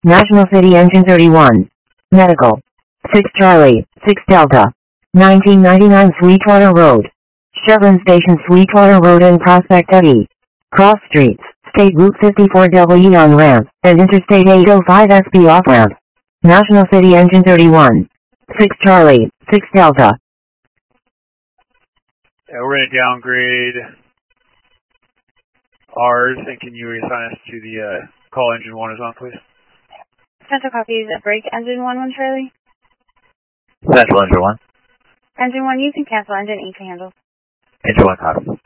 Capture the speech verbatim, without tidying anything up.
National City Engine thirty-one. Medical. six Charlie, six Delta. nineteen ninety-nine Sweetwater Road. Chevron Station Sweetwater Road and Prospect Eddy. Cross Streets, State Route fifty-four W on ramp, and Interstate eight oh five S P off ramp. National City Engine thirty-one. six Charlie, six Delta. Yeah, we're going to downgrade ours, and can you reassign us to the uh, call engine one is on, please? Central copies at break engine one, one Charlie. Central engine one. Engine one, you can cancel engine eight to handle. Engine one copy.